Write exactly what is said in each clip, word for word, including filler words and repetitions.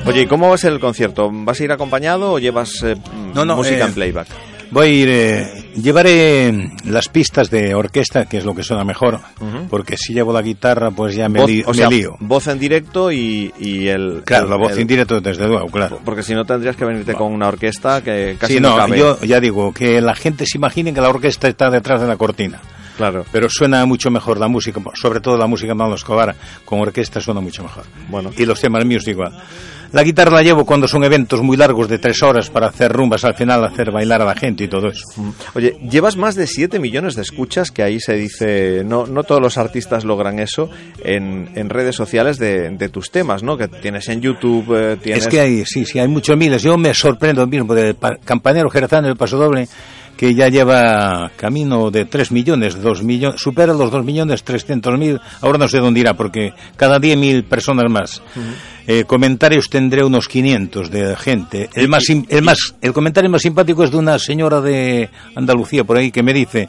Oye, ¿y cómo va a ser el concierto? ¿Vas a ir acompañado o llevas eh, no, no, música eh, en playback? Voy a ir, eh, llevaré las pistas de orquesta, que es lo que suena mejor, uh-huh. porque si llevo la guitarra, pues ya me, voz, li, o me sea, lío. Voz en directo y, y el... Claro, el, la voz el, en directo, desde luego, claro. Porque si no tendrías que venirte con una orquesta que casi sí, no, no cabe. Yo ya digo, que la gente se imagine que la orquesta está detrás de la cortina. Claro. Pero suena mucho mejor la música, sobre todo la música de Manolo Escobar, con orquesta suena mucho mejor. Bueno. Y los temas míos igual. La guitarra la llevo cuando son eventos muy largos de tres horas para hacer rumbas al final, hacer bailar a la gente y todo eso. Oye, llevas más de siete millones de escuchas, que ahí se dice, no no todos los artistas logran eso, en, en redes sociales de, de tus temas, ¿no? Que tienes en YouTube, eh, tienes... Es que hay, sí, sí, hay muchos miles. Yo me sorprendo mismo del Campanero Jerezano del Paso Doble, que ya lleva camino de tres millones, dos millones, supera los dos millones trescientos mil, ahora no sé dónde irá, porque cada día mil personas más. Uh-huh. Eh, comentarios tendré unos quinientos de gente. El más, el más, el comentario más simpático es de una señora de Andalucía por ahí que me dice: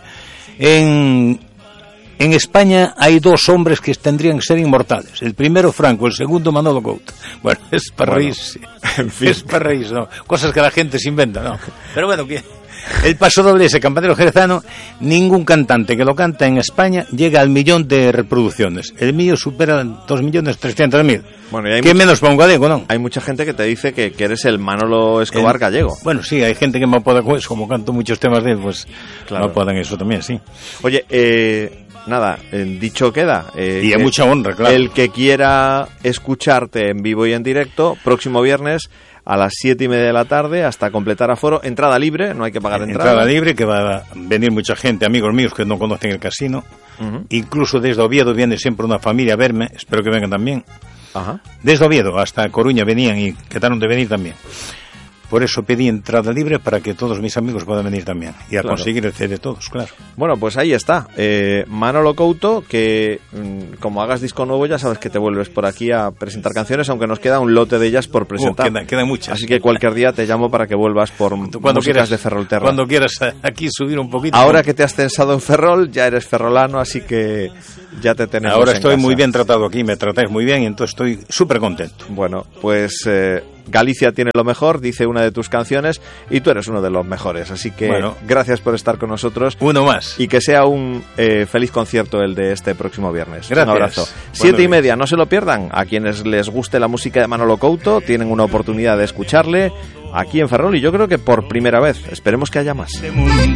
en En España hay dos hombres que tendrían que ser inmortales. El primero Franco, el segundo Manolo Couto. Bueno, es para bueno, reírse. En fin. Es para reírse, ¿no? Cosas que la gente se inventa, ¿no? Pero bueno, que el Paso Doble, ese Campanero Jerezano, ningún cantante que lo canta en España llega al millón de reproducciones. El mío supera dos millones trescientos mil. Bueno, ¿qué mucha, menos para un gallego, no? Hay mucha gente que te dice que, que eres el Manolo Escobar el, gallego. Bueno, sí, hay gente que me apoda con eso, como canto muchos temas de él, pues claro. Me apodan eso también, sí. Oye, eh... nada, eh, dicho queda. Eh, y a mucha honra, claro. El que quiera escucharte en vivo y en directo, próximo viernes a las siete y media de la tarde hasta completar aforo. Entrada libre, no hay que pagar entrada. Entrada libre, que va a venir mucha gente, amigos míos que no conocen el casino. Uh-huh. Incluso desde Oviedo viene siempre una familia a verme, espero que vengan también. Ajá. Desde Oviedo hasta Coruña venían y quedaron de venir también. Por eso pedí entrada libre para que todos mis amigos puedan venir también y a claro. conseguir el C D todos, claro. Bueno, pues ahí está. Eh, Manolo Couto, que mmm, como hagas disco nuevo ya sabes que te vuelves por aquí a presentar canciones, aunque nos queda un lote de ellas por presentar. Uh, quedan queda muchas. Así que cualquier día te llamo para que vuelvas por cuando músicas de Ferrolterra. Cuando quieras aquí subir un poquito. Ahora que te has tensado en Ferrol, ya eres ferrolano, así que ya te tenemos Ahora en estoy casa. Muy bien tratado aquí, me tratáis muy bien y entonces estoy súper contento. Bueno, pues eh, Galicia tiene lo mejor, dice una de tus canciones, y tú eres uno de los mejores, así que bueno, gracias por estar con nosotros. Uno más. Y que sea un eh, feliz concierto el de este próximo viernes. Gracias. Un abrazo. Siete y media, no se lo pierdan. A quienes les guste la música de Manolo Couto tienen una oportunidad de escucharle aquí en Ferrol, y yo creo que por primera vez. Esperemos que haya más.